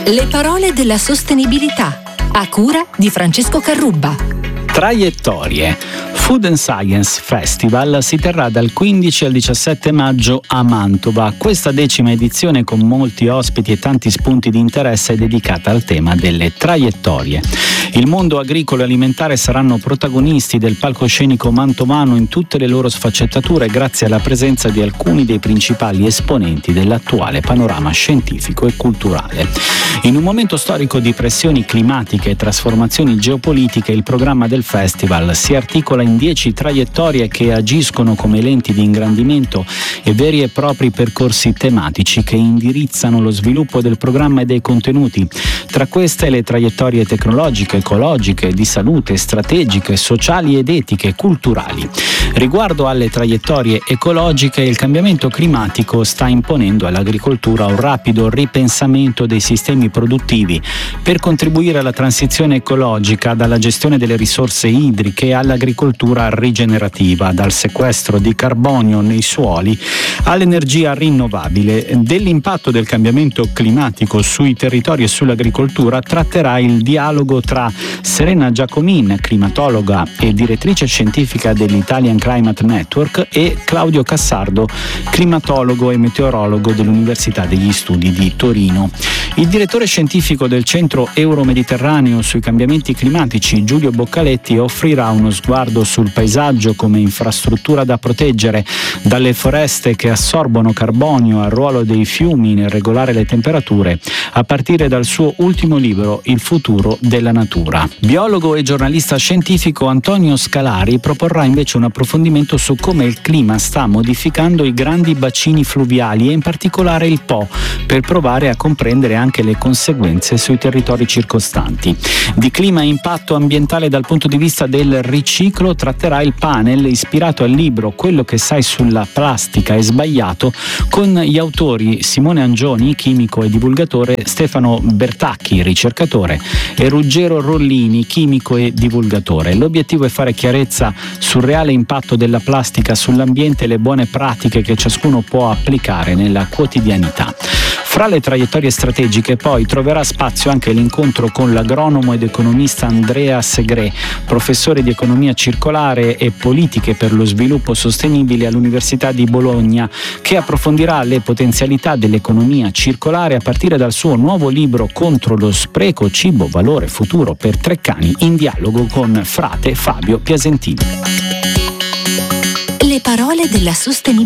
Le parole della sostenibilità, a cura di Francesco Carrubba. Traiettorie. Food and Science Festival si terrà dal 15 al 17 maggio a Mantova. Questa 10ª edizione, con molti ospiti e tanti spunti di interesse, è dedicata al tema delle traiettorie. Il mondo agricolo e alimentare saranno protagonisti del palcoscenico mantovano in tutte le loro sfaccettature, grazie alla presenza di alcuni dei principali esponenti dell'attuale panorama scientifico e culturale. In un momento storico di pressioni climatiche e trasformazioni geopolitiche, il programma del festival si articola in 10 traiettorie che agiscono come lenti di ingrandimento e veri e propri percorsi tematici che indirizzano lo sviluppo del programma e dei contenuti. Tra queste le traiettorie tecnologiche, ecologiche, di salute, strategiche, sociali ed etiche, culturali. Riguardo alle traiettorie ecologiche, il cambiamento climatico sta imponendo all'agricoltura un rapido ripensamento dei sistemi produttivi per contribuire alla transizione ecologica, dalla gestione delle risorse idriche all'agricoltura rigenerativa, dal sequestro di carbonio nei suoli all'energia rinnovabile. Dell'impatto del cambiamento climatico sui territori e sull'agricoltura tratterà il dialogo tra Serena Giacomin, climatologa e direttrice scientifica dell'Italian Climate Network, e Claudio Cassardo, climatologo e meteorologo dell'Università degli Studi di Torino. Il direttore scientifico del Centro Euro-Mediterraneo sui cambiamenti climatici, Giulio Boccaletti, offrirà uno sguardo sul paesaggio come infrastruttura da proteggere, dalle foreste che assorbono carbonio al ruolo dei fiumi nel regolare le temperature, a partire dal suo ultimo libro Il futuro della natura. Biologo e giornalista scientifico Antonio Scalari proporrà invece un approfondimento su come il clima sta modificando i grandi bacini fluviali e in particolare il Po, per provare a comprendere anche le conseguenze sui territori circostanti. Di clima e impatto ambientale dal punto di vista del riciclo tratterà il panel ispirato al libro Quello che sai sulla plastica è sbagliato, con gli autori Simone Angioni, chimico e divulgatore, Stefano Bertacchi, ricercatore, e Ruggero Rollini, chimico e divulgatore. L'obiettivo è fare chiarezza sul reale impatto della plastica sull'ambiente e le buone pratiche che ciascuno può applicare nella quotidianità. Fra le traiettorie strategiche poi troverà spazio anche l'incontro con l'agronomo ed economista Andrea Segre, professore di economia circolare e politiche per lo sviluppo sostenibile all'Università di Bologna, che approfondirà le potenzialità dell'economia circolare a partire dal suo nuovo libro Contro lo spreco, cibo, valore, futuro per Treccani, in dialogo con frate Fabio Piasentini. Le parole della sostenibilità.